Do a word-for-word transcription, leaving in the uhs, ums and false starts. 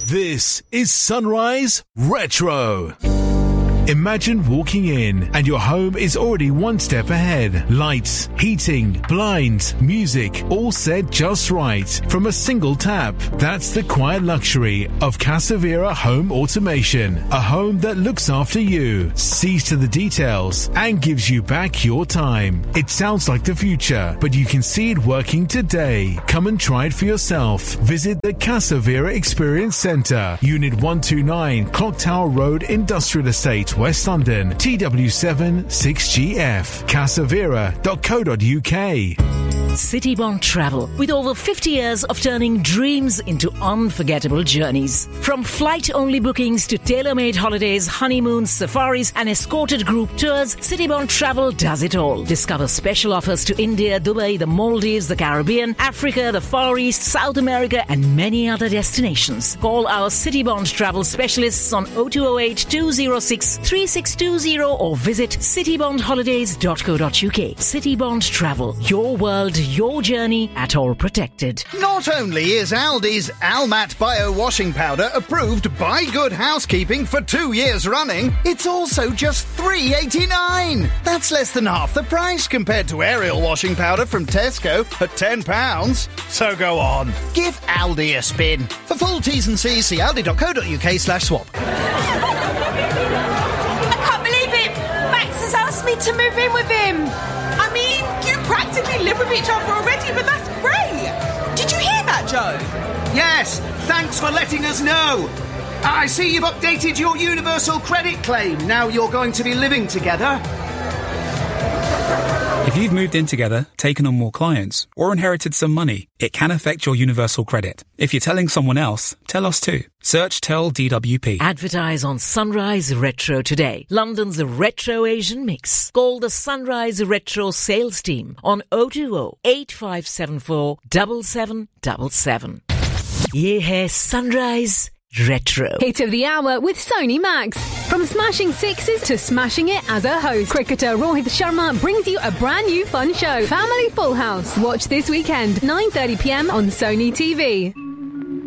This is Sunrise Retro. Imagine walking in and your home is already one step ahead. Lights, heating, blinds, music, all set just right from a single tap. That's the quiet luxury of Casavera Home Automation. A home that looks after you, sees to the details, and gives you back your time. It sounds like the future, but you can see it working today. Come and try it for yourself. Visit the Casavera Experience Centre, Unit one two nine, Clock Tower Road, Industrial Estate, West London, T W seven six G F. Casavera dot co dot U K. Citybond Travel, with over fifty years of turning dreams into unforgettable journeys. From flight-only bookings to tailor-made holidays, honeymoons, safaris and escorted group tours, Citybond Travel does it all. Discover special offers to India, Dubai, the Maldives, the Caribbean, Africa, the Far East, South America and many other destinations. Call our Citybond Travel specialists on oh two oh eight, two oh six, three six two oh or visit citybond holidays dot co dot U K. Citybond Travel, your world, your journey at all protected. Not only is Aldi's Almat Bio Washing Powder approved by Good Housekeeping for two years running, it's also just three eighty-nine. That's less than half the price compared to Ariel Washing Powder from Tesco at ten pounds. So go on, give Aldi a spin. For full T's and C's, see aldi dot co dot U K slash swap. I can't believe it! Max has asked me to move in with him. I mean, you practically live with each other already, but that's great. Did you hear that, Joe? Yes, thanks for letting us know. I see you've updated your universal credit claim. Now you're going to be living together. If you've moved in together, taken on more clients, or inherited some money, it can affect your universal credit. If you're telling someone else, tell us too. Search Tell D W P. Advertise on Sunrise Retro today, London's Retro Asian mix. Call the Sunrise Retro sales team on oh two oh, eight five seven four, seven seven seven seven. Ye hai Sunrise Retro. Hit of the hour with Sony Max. From smashing sixes to smashing it as a host, cricketer Rohit Sharma brings you a brand new fun show, Family Full House. Watch this weekend, nine thirty p m on Sony T V.